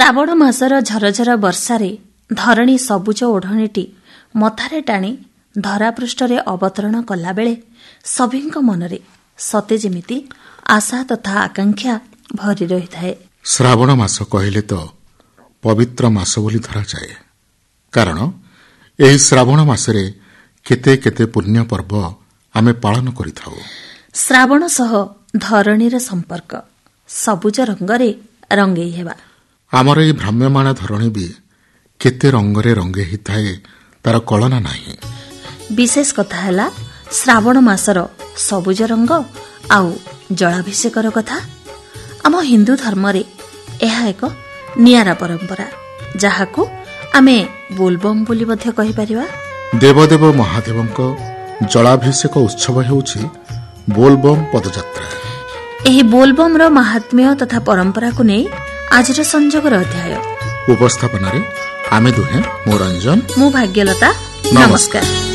ଶ୍ରାବଣ ମାସର ଝରଝର ବର୍ଷାରେ ଧରଣୀ ସବୁଜ ଓଢ଼ଣୀଟି ମଥାରେ ଟାଣି ଧରାପୃଷ୍ଠରେ ଅବତରଣ କଲାବେଳେ ସଭିଙ୍କ ମନରେ ସତେ ଯେମିତି ଆଶା ତଥା ଆକାଂକ୍ଷା ଭରି ରହିଥାଏ। ଶ୍ରାବଣ ମାସ କହିଲେ ତ ପବିତ୍ର ମାସ ବୋଲି ଧରାଯାଏ। କାରଣ ଏହି ଶ୍ରାବଣ ମାସରେ କେତେ କେତେ ପୁଣ୍ୟ ପର୍ବ ଆମେ ପାଳନ କରିଥାଉ। ଶ୍ରାବଣ ସହ ଧରଣୀର ସମ୍ପର୍କ ସବୁଜ ରଙ୍ଗରେ ରଙ୍ଗେଇ ହେବା। ଆମର ଏହି ଭ୍ରାମ୍ୟମାଣ ଧରଣୀ ବି କେତେ ରଙ୍ଗରେ ରଙ୍ଗେଇ ହେଇଥାଏ, ତାର କଳନା ନାହିଁ। ବିଶେଷ କଥା ହେଲା ଶ୍ରାବଣ ମାସର ସବୁଜ ରଙ୍ଗ ଆଉ ଜଳାଭିଷେକର କଥା। ଆମ ହିନ୍ଦୁ ଧର୍ମରେ ଏହା ଏକ ନିଆରା ପରମ୍ପରା, ଯାହାକୁ ଆମେ ବୋଲବମ୍ ବୋଲି ମଧ୍ୟ କହିପାରିବା। ଦେବଦେବ ମହାଦେବଙ୍କ ଜଳାଭିଷେକ ଉତ୍ସବ ହେଉଛି ବୋଲବମ୍ ପଦଯାତ୍ରା। ଏହି ବୋଲବମ୍ର ମାହାତ୍ମ୍ୟ ତଥା ପରମ୍ପରାକୁ ନେଇ ଆଜିର ସଂଯୋଗର ଅଧ୍ୟାୟ। ଉପସ୍ଥାପନାରେ ଆମେ ଦୁହେଁ, ମୁଁ ରଞ୍ଜନ, ମୁଁ ଭାଗ୍ୟଲତା। ନମସ୍କାର।